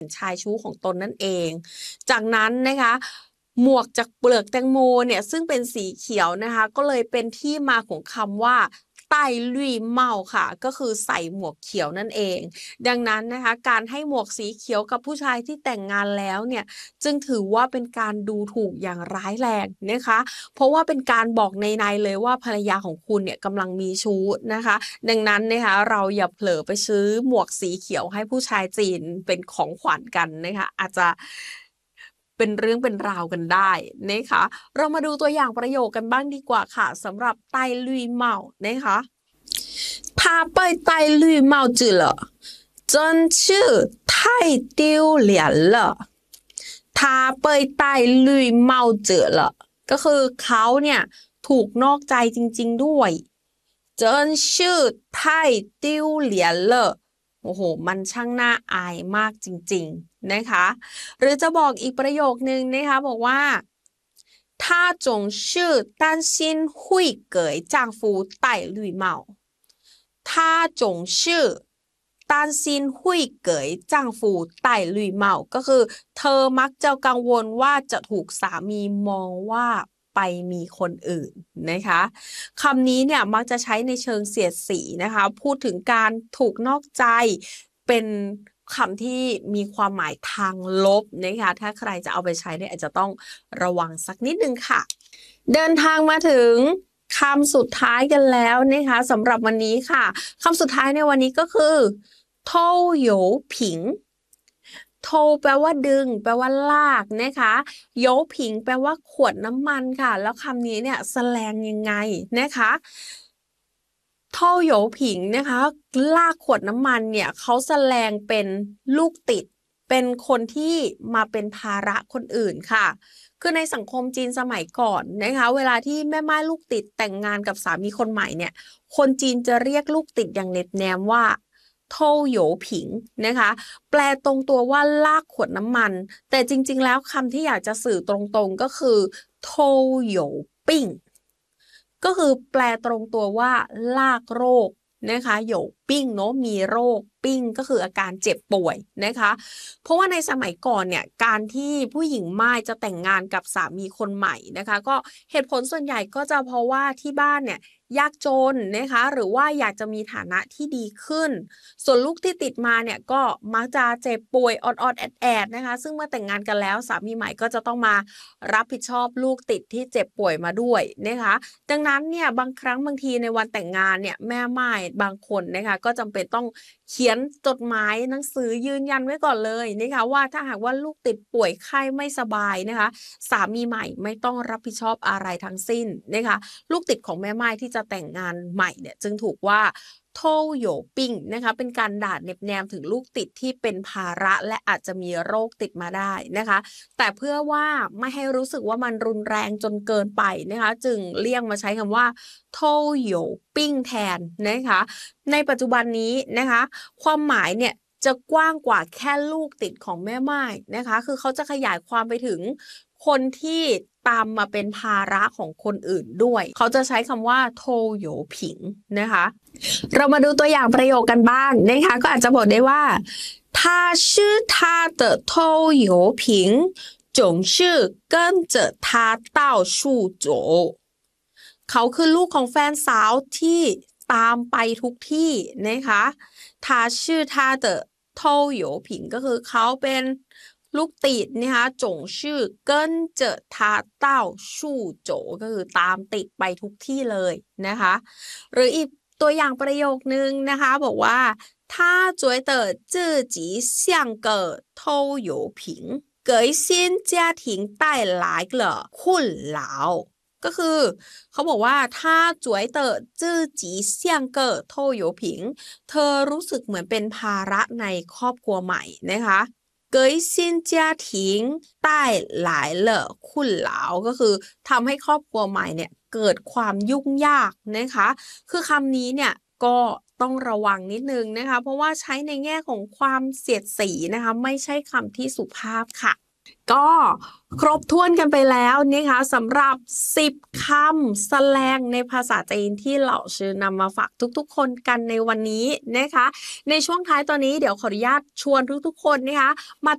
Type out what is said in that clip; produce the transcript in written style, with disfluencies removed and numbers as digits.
ชายชู้ของตนนั่นเองจากนั้นนะคะหมวกจากเปลือกแตงโมเนี่ยซึ่งเป็นสีเขียวนะคะก็เลยเป็นที่มาของคำว่าใต้ลุยเมาค่ะก็คือใส่หมวกเขียวนั่นเองดังนั้นนะคะการให้หมวกสีเขียวกับผู้ชายที่แต่งงานแล้วเนี่ยจึงถือว่าเป็นการดูถูกอย่างร้ายแรงนะคะเพราะว่าเป็นการบอกในเลยว่าภรรยาของคุณเนี่ยกำลังมีชู้นะคะดังนั้นนะคะเราอย่าเผลอไปซื้อหมวกสีเขียวให้ผู้ชายจีนเป็นของขวัญกันนะคะอาจจะเป็นเรื่องเป็นราวกันได้นะคะเรามาดูตัวอย่างประโยคกันบ้างดีกว่าค่ะสำหรับไต้ลุยเมานะคะ他被戴绿帽子了真是太丢脸了他被戴绿帽子了ก็คือเขาเนี่ยถูกนอกใจจริงๆด้วย真是太丢脸了โอ้โหมันช่างน่าอายมากจริงๆนะคะหรือจะบอกอีกประโยคนึงนะคะบอกว่า她总是担心会给丈夫戴绿帽她总是担心会给丈夫戴绿帽ก็คือเธอมักจะกังวลว่าจะถูกสามีมองว่าไปมีคนอื่นนะคะคำนี้เนี่ยมักจะใช้ในเชิงเสียดสีนะคะพูดถึงการถูกนอกใจเป็นคำที่มีความหมายทางลบนะคะถ้าใครจะเอาไปใช้เนี่ยอาจจะต้องระวังสักนิดนึงค่ะเดินทางมาถึงคำสุดท้ายกันแล้วนะคะสำหรับวันนี้ค่ะคำสุดท้ายในวันนี้ก็คือโทโยผิงโทแปลว่าดึงแปลว่าลากนะคะโยผิงแปลว่าขวดน้ำมันค่ะแล้วคำนี้เนี่ยแสลงยังไงนะคะโทโยผิงนะคะลากขวดน้ำมันเนี่ยเขาแสลงเป็นลูกติดเป็นคนที่มาเป็นภาระคนอื่นค่ะคือในสังคมจีนสมัยก่อนนะคะเวลาที่แม่ม่ายลูกติดแต่งงานกับสามีคนใหม่เนี่ยคนจีนจะเรียกลูกติดอย่างเน็บแนมว่าโทโยผิงนะคะแปลตรงตัวว่าลากขวดน้ำมันแต่จริงๆแล้วคำที่อยากจะสื่อตรงๆก็คือโทโยปิ้งก็คือแปลตรงตัวว่าลากโรคนะคะโยปิ้งเนาะมีโรคปิ้งก็คืออาการเจ็บป่วยนะคะเพราะว่าในสมัยก่อนเนี่ยการที่ผู้หญิงม่ายจะแต่งงานกับสามีคนใหม่นะคะก็เหตุผลส่วนใหญ่ก็จะเพราะว่าที่บ้านเนี่ยยากจนนะคะหรือว่าอยากจะมีฐานะที่ดีขึ้นส่วนลูกที่ติดมาเนี่ยก็มักจะเจ็บป่วยออดๆแอดๆนะคะซึ่งเมื่อแต่งงานกันแล้วสามีใหม่ก็จะต้องมารับผิดชอบลูกติดที่เจ็บป่วยมาด้วยนะคะดังนั้นเนี่ยบางครั้งบางทีในวันแต่งงานเนี่ยแม่ม่ายบางคนนะคะก็จำเป็นต้องเขียนจดหมายหนังสือยืนยันไว้ก่อนเลยนะคะว่าถ้าหากว่าลูกติดป่วยไข้ไม่สบายนะคะสามีใหม่ไม่ต้องรับผิดชอบอะไรทั้งสิ้นนะคะลูกติดของแม่ม่ายที่จะแต่งงานใหม่เนี่ยจึงถูกว่าโทโยปิ้งนะคะเป็นการด่าเน็บแนมถึงลูกติดที่เป็นภาระและอาจจะมีโรคติดมาได้นะคะแต่เพื่อว่าไม่ให้รู้สึกว่ามันรุนแรงจนเกินไปนะคะจึงเลี่ยงมาใช้คำว่าโทโยปิ้งแทนนะคะในปัจจุบันนี้นะคะความหมายเนี่ยจะกว้างกว่าแค่ลูกติดของแม่ม่ายนะคะคือเขาจะขยายความไปถึงคนที่ตามมาเป็นภาระของคนอื่นด้วยเขาจะใช้คำว่าโทโยผิงนะคะเรามาดูตัวอย่างประโยคกันบ้างนะคะก็อาจจะบอกได้ว่า他是他的偷油瓶总是跟着他到处走เขาคือลูกของแฟนสาวที่ตามไปทุกที่นะคะ他是他的偷油瓶ก็คือเขาเป็นลูกติดนะคะจงชื่อเกิ้นเจอทาเต้าชู่โจก็คือตามติดไปทุกที่เลยนะคะหรืออีกตัวอย่างประโยคนึงนะคะบอกว่า他觉得自己像个偷油瓶给新家庭带来了困扰ก็คือเขาบอกว่าถ้าจวยเต๋อจื้อจีเซี่ยงเก๋อโทโยผิงเธอรู้สึกเหมือนเป็นภาระในครอบครัวใหม่นะคะเกยซิน家庭带来了困扰ก็คือทำให้ครอบครัวใหม่เนี่ยเกิดความยุ่งยากนะคะคือคำนี้เนี่ยก็ต้องระวังนิดนึงนะคะเพราะว่าใช้ในแง่ของความเสียดสีนะคะไม่ใช่คำที่สุภาพค่ะก็ครบถ้วนกันไปแล้วนะคะสำหรับ10คำแสลงในภาษาจีนที่เหล่าชื่อนำมาฝากทุกๆคนกันในวันนี้นะคะในช่วงท้ายตอนนี้เดี๋ยวขออนุญาตชวนทุกๆคนนะคะมา